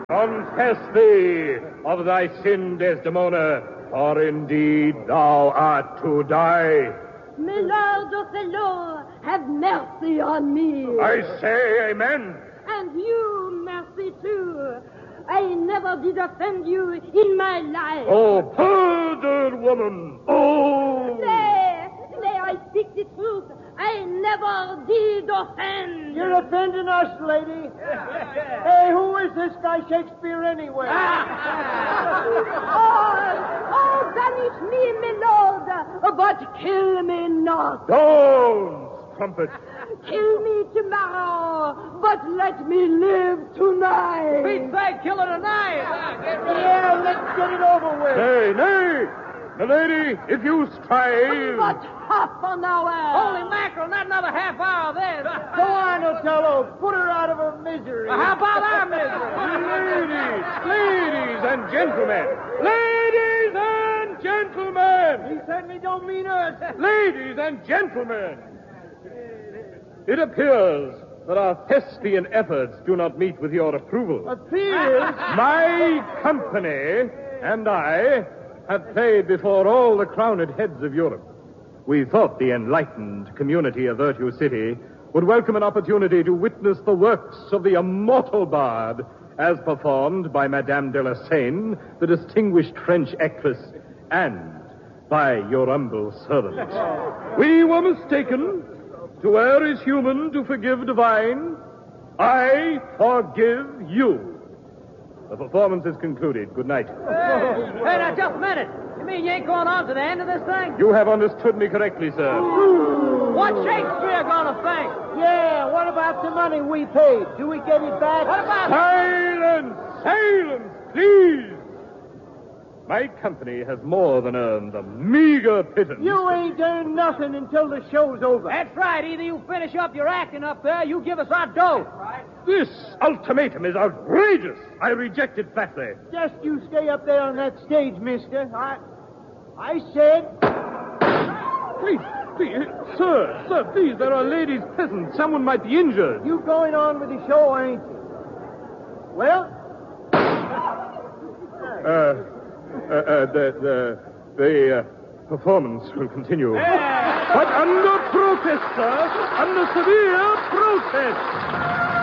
Confess thee of thy sin, Desdemona, for indeed thou art to die. My Lord Othello, have mercy on me. I say amen. And you, mercy too. I never did offend you in my life. Oh, perjured woman! Oh! Nay, I speak the truth. I never did offend. You're offending us, lady. Hey, who is this guy Shakespeare anyway? Oh, banish me, my lord, but kill me not. Don't, trumpet. Kill me tomorrow, but let me live tonight. Pete's sake, kill her tonight. Yeah, let's get it over with. Nay. Milady, if you strive... But half an hour. Holy mackerel, not another half hour then. Go on, Othello. Put her out of her misery. Well, how about our misery? Ladies and gentlemen. Ladies and gentlemen. He certainly don't mean us. Ladies and gentlemen. It appears that our thespian efforts do not meet with your approval. Appears? My company and I have played before all the crowned heads of Europe. We thought the enlightened community of Virtue City would welcome an opportunity to witness the works of the immortal bard as performed by Madame de la Seine, the distinguished French actress, and by your humble servant. We were mistaken. To err is human, to forgive divine. I forgive you. The performance is concluded. Good night. Hey, now, just a minute. You mean you ain't going on to the end of this thing? You have understood me correctly, sir. What's Shakespeare gonna think? Yeah, what about the money we paid? Do we get it back? What about... Silence, please. My company has more than earned a meager pittance. You ain't earned nothing until the show's over. That's right. Either you finish up your acting up there, you give us our dough. Right. This ultimatum is outrageous. I reject it flatly. Just you stay up there on that stage, mister. I said... Please, sir, please, there are ladies present. Someone might be injured. You going on with the show, ain't you? Well? The performance will continue. But under protest, sir. Under severe protest.